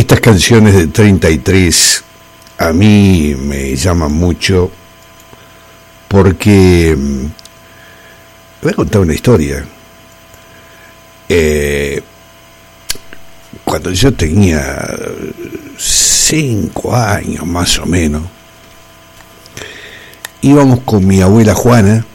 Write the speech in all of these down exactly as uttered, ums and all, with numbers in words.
Estas canciones de treinta y tres a mí me llaman mucho porque voy a contar una historia. Eh, cuando yo tenía cinco años más o menos, íbamos con mi abuela Juana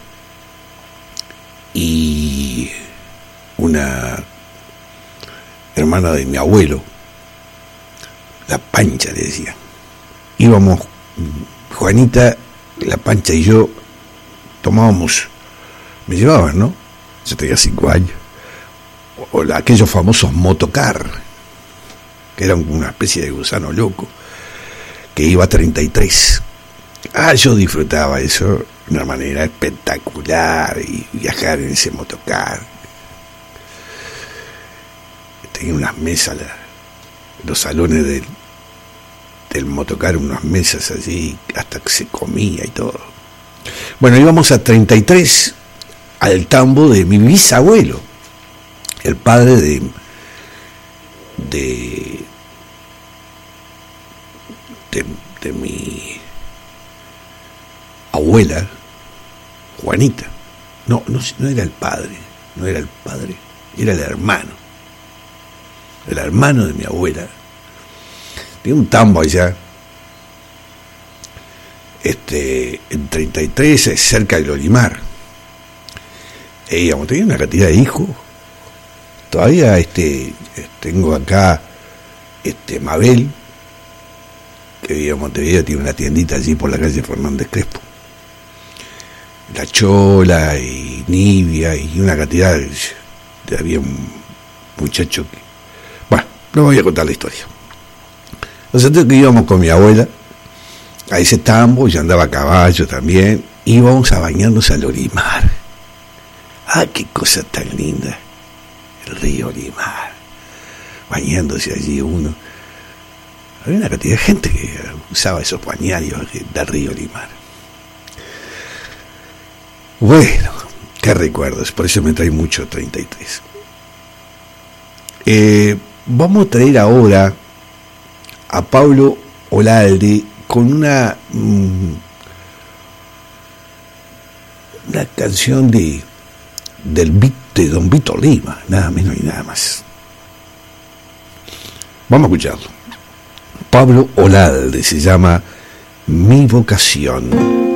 y una hermana de mi abuelo, la Pancha le decían. Íbamos, Juanita, la Pancha y yo tomábamos, me llevaban, ¿no? Yo tenía cinco años, o, o aquellos famosos motocar, que eran una especie de gusano loco, que iba a treinta y tres. Ah, yo disfrutaba eso de una manera espectacular, y viajar en ese motocar. Tenía unas mesas, la, los salones del, del motocar, unas mesas allí, hasta que se comía y todo. Bueno, íbamos a treinta y tres, al tambo de mi bisabuelo, el padre de de de, de mi abuela Juanita. No, no, no era el padre, no era el padre, era el hermano. El hermano de mi abuela. Tenía un tambo allá, este, en treinta y tres, cerca del Olimar. E íbamos, tenía una cantidad de hijos. Todavía este, tengo acá este Mabel, que vivía en Montevideo, tiene una tiendita allí por la calle Fernández Crespo. La Chola y Nibia y una cantidad de, de había un muchacho que, bueno, no voy a contar la historia. Nosotros que íbamos con mi abuela a ese tambo, yo andaba a caballo también, íbamos a bañarnos al Olimar. Ah, qué cosa tan linda, el río Olimar, bañándose allí uno. Había una cantidad de gente que usaba esos bañarios del río Olimar. Bueno, qué recuerdos, por eso me trae mucho treinta y tres. Eh, vamos a traer ahora a Pablo Olalde con una mmm, una canción de del beat de Don Vito Lima, nada menos y nada más. Vamos a escucharlo. Pablo Olalde, se llama Mi Vocación.